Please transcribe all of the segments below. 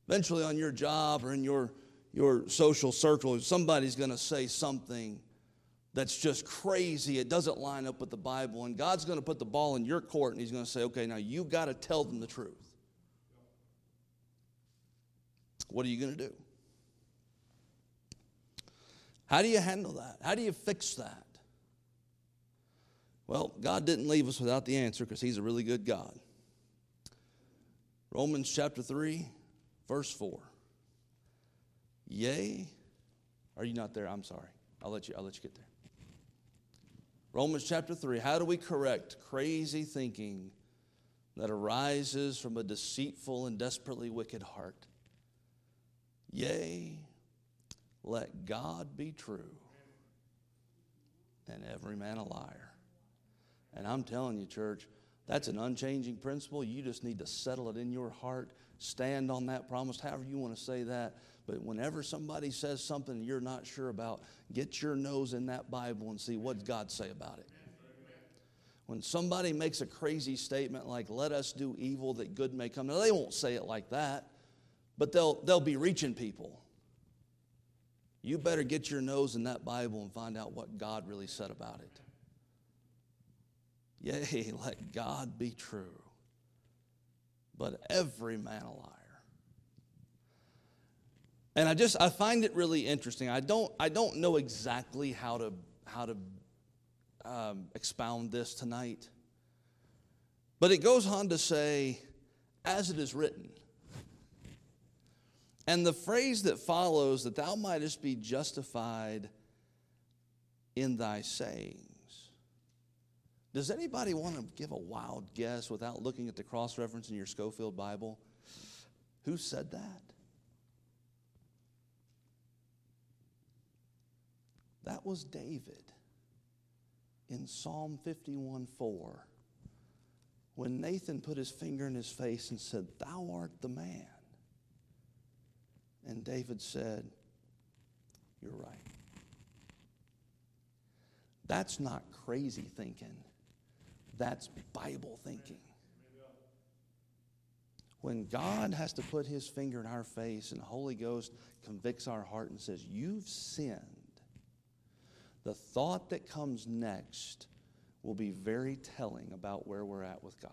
Eventually on your job or in your social circle, somebody's going to say something that's just crazy. It doesn't line up with the Bible. And God's going to put the ball in your court and he's going to say, okay, now you've got to tell them the truth. What are you going to do? How do you handle that? How do you fix that? Well, God didn't leave us without the answer because he's a really good God. Romans chapter 3, verse 4. Yea, are you not there? I'm sorry. I'll let you get there. Romans chapter 3, how do we correct crazy thinking that arises from a deceitful and desperately wicked heart? Yea, let God be true, and every man a liar. And I'm telling you, church, that's an unchanging principle. You just need to settle it in your heart. Stand on that promise, however you want to say that. But whenever somebody says something you're not sure about, get your nose in that Bible and see what God say about it. When somebody makes a crazy statement like, let us do evil that good may come. Now, they won't say it like that, but they'll be reaching people. You better get your nose in that Bible and find out what God really said about it. Yea, let God be true, but every man a liar. And I find it really interesting. I don't know exactly how to expound this tonight, but it goes on to say, as it is written. And the phrase that follows, that thou mightest be justified in thy sayings. Does anybody want to give a wild guess without looking at the cross-reference in your Schofield Bible? Who said that? That was David in Psalm 51:4. When Nathan put his finger in his face and said, thou art the man. And David said, you're right. That's not crazy thinking. That's Bible thinking. When God has to put his finger in our face and the Holy Ghost convicts our heart and says, you've sinned, the thought that comes next will be very telling about where we're at with God.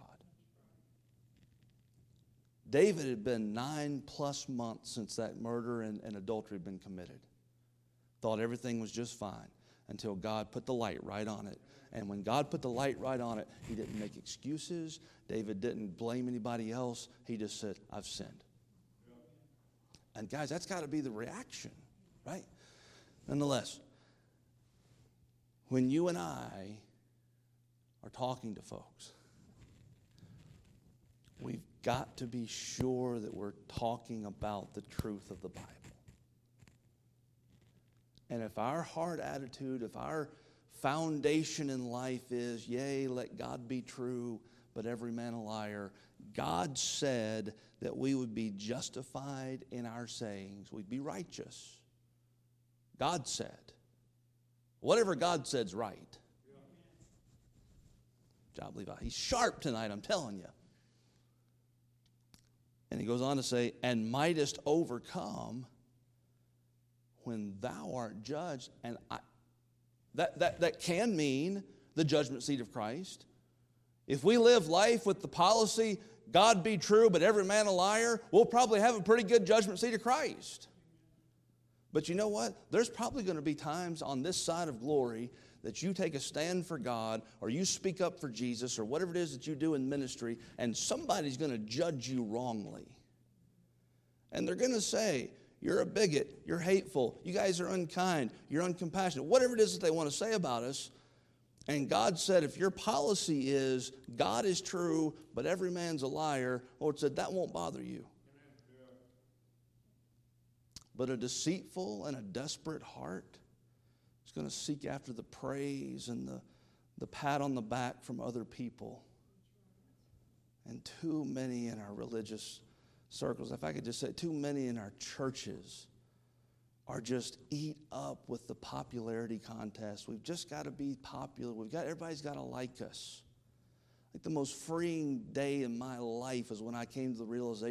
David had been 9+ months since that murder and adultery had been committed. Thought everything was just fine until God put the light right on it. And when God put the light right on it, he didn't make excuses. David didn't blame anybody else. He just said, I've sinned. And guys, that's got to be the reaction, right? Nonetheless, when you and I are talking to folks, we've got to be sure that we're talking about the truth of the Bible. And if our heart attitude, if our foundation in life is, yea, let God be true, but every man a liar, God said that we would be justified in our sayings. We'd be righteous. God said. Whatever God said's right. Job Levi. He's sharp tonight, I'm telling you. And he goes on to say, and mightest overcome when thou art judged. And that can mean the judgment seat of Christ. If we live life with the policy, God be true, but every man a liar, we'll probably have a pretty good judgment seat of Christ. But you know what? There's probably going to be times on this side of glory that you take a stand for God or you speak up for Jesus or whatever it is that you do in ministry, and somebody's going to judge you wrongly. And they're going to say, you're a bigot, you're hateful, you guys are unkind, you're uncompassionate, whatever it is that they want to say about us. And God said, if your policy is God is true, but every man's a liar, Lord said, that won't bother you. But a deceitful and a desperate heart is going to seek after the praise and the pat on the back from other people. And too many in our religious circles, if I could just say, too many in our churches are just eat up with the popularity contest. We've just got to be popular. Everybody's got to like us. Like the most freeing day in my life is when I came to the realization